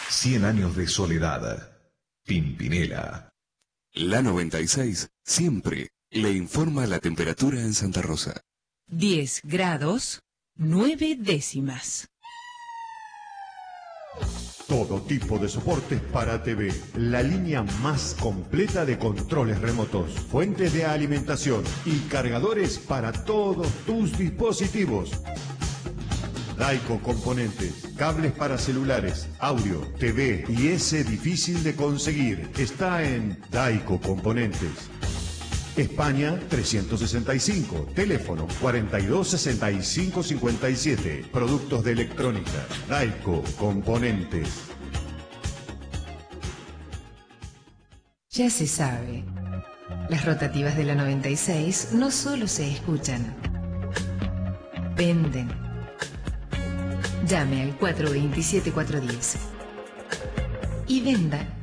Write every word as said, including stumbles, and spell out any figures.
Cien años de soledad. Pimpinela. La noventa y seis siempre le informa la temperatura en Santa Rosa. diez grados, nueve décimas. Todo tipo de soportes para T V. La línea más completa de controles remotos, fuentes de alimentación y cargadores para todos tus dispositivos. Daico Componentes, cables para celulares, audio, T V y ese difícil de conseguir. Está en Daico Componentes. España trescientos sesenta y cinco, teléfono cuarenta y dos sesenta y cinco cincuenta y siete. Productos de electrónica, Daico Componentes. Ya se sabe, las rotativas de la noventa y seis no solo se escuchan, venden. Llame al cuatro dos siete cuatro uno cero y venda